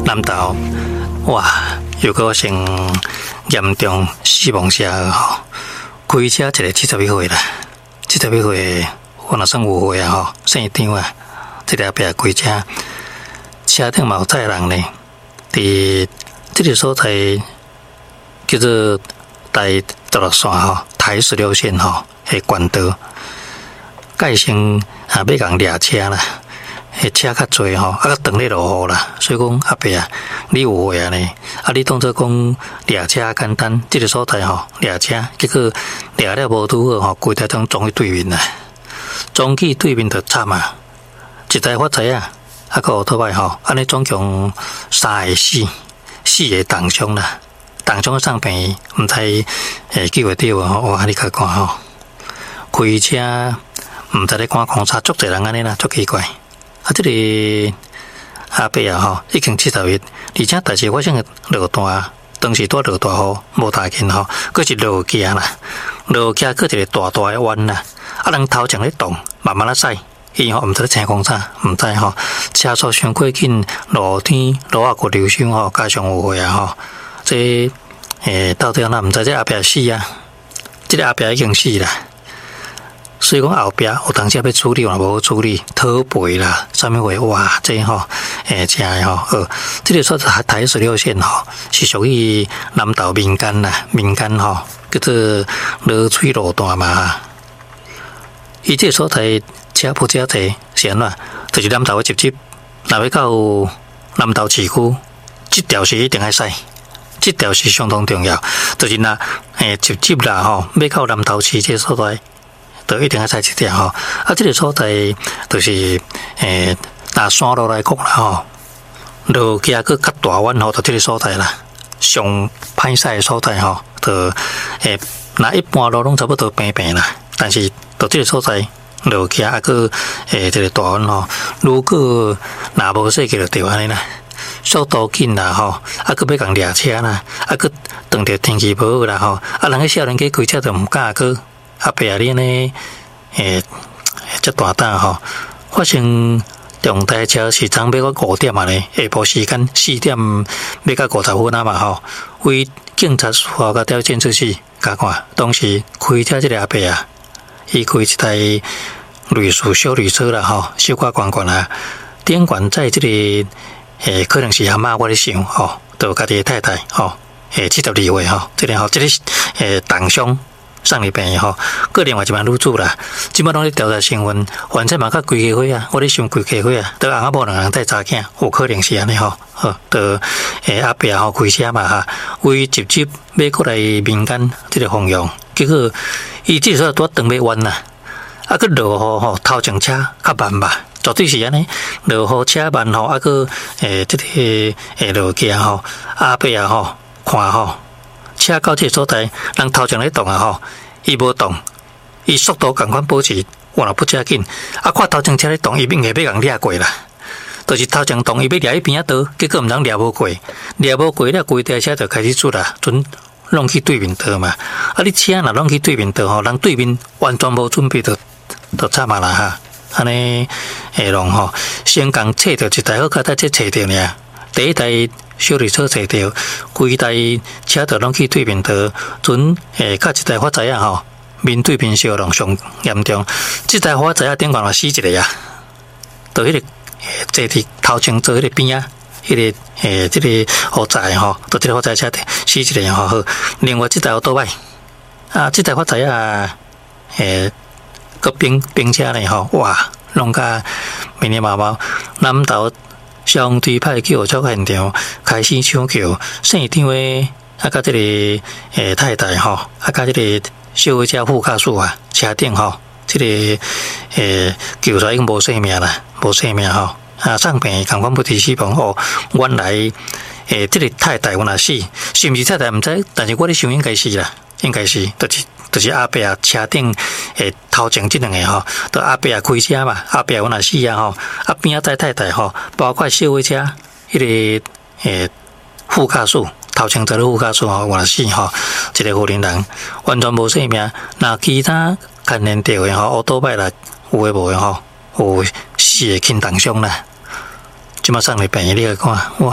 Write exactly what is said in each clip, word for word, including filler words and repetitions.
南投，哇，又个成严重死亡车吼，开车一个七十几岁啦，七十几岁，我若算有岁啊吼，姓张啊，这个后壁开车，车顶嘛有载人呢，伫这个所在叫做台十六线吼，台十六线吼，诶，管道，改成啊要共掠车啦。诶，车较济吼，啊，当咧落雨啦，所以讲后壁啊，你有话呢，啊，你当作讲掠车简单，这个所在吼掠车，结果掠了无拄好吼，规台通撞去对面啦，撞去对面就惨啊，一台发财啊，啊个奥拓摆吼，安尼总共三个死，四个重伤啦，重伤上病，毋知诶救会到吼，哇，你甲看吼，开车毋知咧赶公车，足侪人安尼啦，足奇怪。啊，这个阿伯啊吼，已经七十岁，而且代志发生落大，当时拄落大雨，无大紧吼，佫是落架啦，落架佫一个大大的弯啦，啊，人头前咧动，慢慢咧驶，伊吼毋知咧青公啥，毋知吼，车速伤过紧，路天路啊过流伤吼，加上有血啊吼，这诶到底哪毋知这阿伯死啊，这个阿伯已经死啦。所以讲后壁有当时要处理，也无处理，讨赔啦，啥物话哇，这吼，诶，真诶吼，呃，这个所在台十六线吼，是属于南投民间啦，民间吼，叫做落水路段嘛。伊这个所在车不车济，是安怎？就是南投诶直接，若要到南投市区，这条是一定要驶，这条是相当重要，就是若诶直接啦吼，要到南投市这个所在。就一定要踩这条吼，啊，这个所在就是诶，拿山路来讲啦吼，路架个较大弯吼，就这个所在啦，上歹驶的所在吼，就诶，那一般路拢差不多平平啦，但是到这个所在路架啊个诶，这个大弯吼，如果若无说起就对安尼啦，速度紧啦吼，啊个要共掠车啦，啊个当着天气无好啦吼，啊人个少年家开车就毋敢去。后壁啊，你呢？诶，这大胆吼，发生重大车是昨要到五点啊咧，下晡时间四点要到五十分啊嘛吼。为警察署甲调监出去，甲看当时开车这个阿伯啊，伊开一台类似小旅车啦吼，小可罐罐啊，顶管在这个诶，可能是阿嬷我咧想吼，就家己的太太吼，诶，七十二岁吼，这个吼，这个诶，重伤。上礼拜吼，个另外一班女主啦，即摆拢咧调查新闻，反正嘛较规家伙啊，我咧想规家伙啊，都翁仔某两人带查囝，有可能是安尼吼，好，都诶阿伯吼开车嘛哈，为直接要过来民间即个方向，结果伊即时拄长要弯啦，啊个落雨吼，头前车较慢吧，绝对是安尼，落雨车慢吼，啊个诶即个诶落架吼，阿伯啊吼看吼。车到这所在，人头前咧动啊吼，伊无动，伊速度共款保持，我若不加紧，啊看头前车咧动，伊硬係要共掠过啦，就是頭前動，伊要掠迄邊仔倒，結果毋通掠無過，掠無過了，規台車就開始出啦，準弄去對面倒嘛。啊，你車若弄去對面倒吼，人對面完全無準備就就慘啊啦哈。安尼會弄吼，先共找到一台好佳，再再找到呢。第一台小旅車找到，規台車就弄去對面倒，準誒較一台發財啊吼，面對面相撞上嚴重，這台發財啊頂懸嘛死一個啊，到迄個。坐伫頭前做迄個邊啊，迄、那個誒，即、欸這個火災吼，到即個火災車死一個吼好。另外即台奧多擺啊，即台火災啊，誒個冰冰車呢吼，哇，弄甲密密麻麻。南投消防隊派救護車現場開始搶救，現場誒啊，甲即個誒、欸、太太吼，啊，甲即個小貨車副駕駛啊，車頂吼。即、這個誒救出來已經無生命啦，無生命吼！啊，上病共款不治死亡哦。原來誒，即、這個太太原來死，是毋是太太毋知？但是我咧想應該是啦，應該是，就是就是阿伯啊，車頂誒頭前即兩個吼，都阿伯啊開車嘛，阿伯原來死啊吼，啊邊仔載太太吼，包括小貨車迄、那個誒副駕駛。頭前坐咧副駕駛吼，原來死吼，一個婦人人完全無生命。那其他牽連到嘅吼，奧多擺啦，有誒無誒吼，有四個輕重傷啦。即馬上禮拜你來看，哇！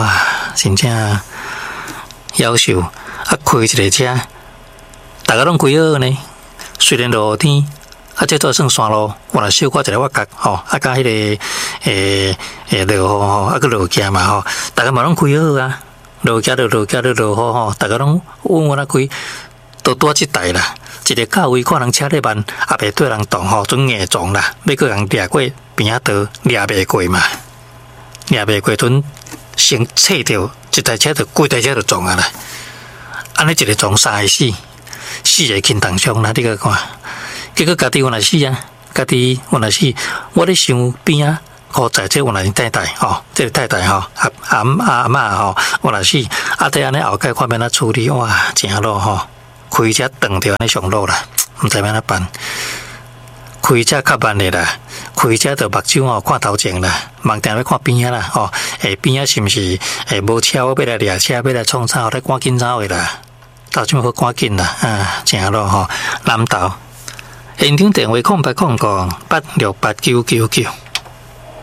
真正夭寿。啊，开一个车，大家拢开好呢。虽然落雨天，啊，这都算山路，我若小可一个挖角吼，啊，加迄、那个诶诶落雨吼，啊，个落架嘛吼，大家嘛拢开好啊。落架落落架落落雨吼，大家拢稳稳啊开，都多一台啦。一个到位，看人车咧慢，也袂对人动吼，准硬撞啦。要个人掠过边仔道，掠袂过嘛，掠袂过，阵先切掉一台车，就规台车就撞啊啦。安尼一个撞三个死，四个轻重伤啦，你个看。结果家己有若死啊，家己有若死，我咧想边啊，好在这有若是太太吼，这个太太吼，阿阿阿阿嬷吼，有若死，啊，在安尼后盖看免怎处理，哇，真路吼。开车撞着安尼上路啦，毋知要怎办。开车较慢的啦，开车着目睭哦看头前啦，望定要看边仔啦，吼，诶边仔是毋是诶无车我要来掠车，要来创啥，来赶紧走的啦，到这好赶紧啦，啊，正路吼，南投现场电话空八空五八六八九九九。